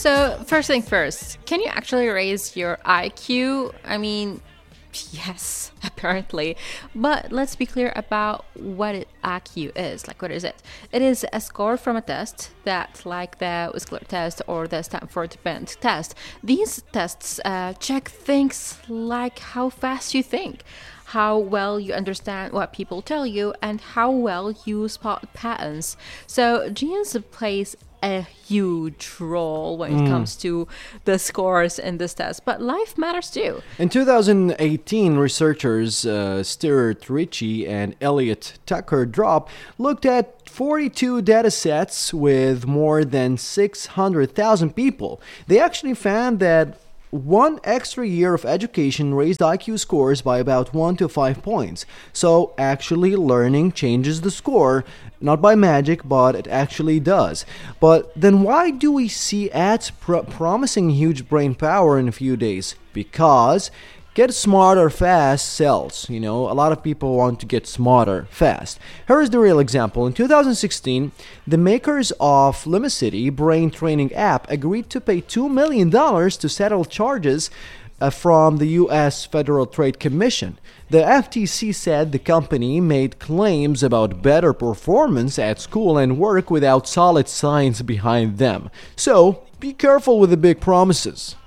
So, first thing first, can you actually raise your IQ? I mean, yes, apparently. But let's be clear about what IQ is. Like, what is it? It is a score from a test that, like the Whistler test or the Stanford Bent test, these tests check things like how fast you think, how well you understand what people tell you, and how well you spot patterns. So, genes plays a huge role when it comes to the scores in this test, but life matters too. In 2018, researchers Stuart Ritchie and Elliot Tucker Drop looked at 42 data sets with more than 600,000 people. They actually found that one extra year of education raised IQ scores by about 1 to 5 points. So actually learning changes the score, not by magic, but it actually does. But then why do we see ads promising huge brain power in a few days? Because get smarter fast sells. A lot of people want to get smarter fast. Here is the real example. In 2016, the makers of Limicity brain training app agreed to pay $2 million to settle charges from the U.S. Federal Trade Commission. The FTC said the company made claims about better performance at school and work without solid science behind them. So, be careful with the big promises.